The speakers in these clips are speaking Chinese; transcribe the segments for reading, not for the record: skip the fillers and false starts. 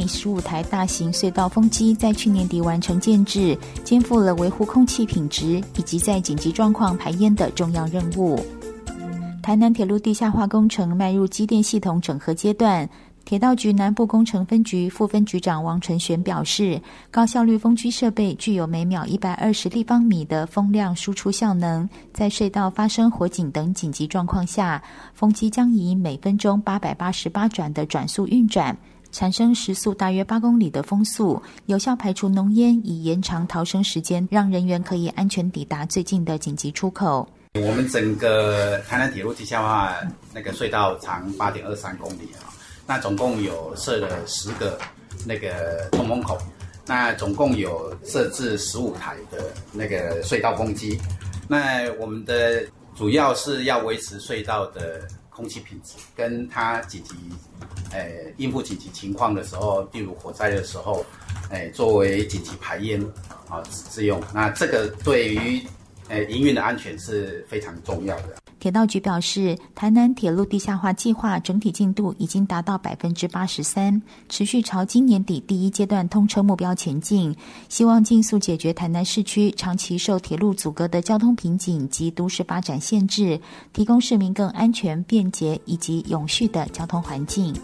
内15台大型隧道风机在去年底完成建制，肩负了维护空气品质以及在紧急状况排烟的重要任务。台南铁路地下化工程迈入机电系统整合阶段，铁道局南部工程分局副分局长王纯璇表示，高效率风机设备具有每秒120立方米的风量输出效能，在隧道发生火警等紧急状况下，风机将以每分钟888转的转速运转，产生时速大约8公里的风速，有效排除浓烟，以延长逃生时间，让人员可以安全抵达最近的紧急出口。 我们整个台南铁路地下化那个隧道长8.23公里啊，那总共有设了10个那个通风口，那总共有设置15台的那个隧道风机。那我们的主要是要维持隧道的空气品质，跟它紧急应付紧急情况的时候，例如火灾的时候，作为紧急排烟啊之用。那这个对于营运的安全是非常重要的。 铁道局表示，台南铁路地下化计划整体进度已经达到83%，持续朝今年底第1阶段通车目标前进，希望尽速解决台南市区长期受铁路阻隔的交通瓶颈及都市发展限制，提供市民更安全、便捷以及永续的交通环境。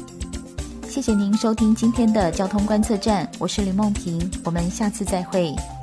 谢谢您收听今天的交通观测站，我是林梦萍，我们下次再会。